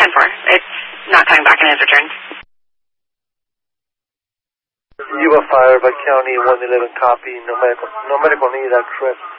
10-4. It's not coming back in his return. You were fired by County 111 copy. No medical need, that's correct.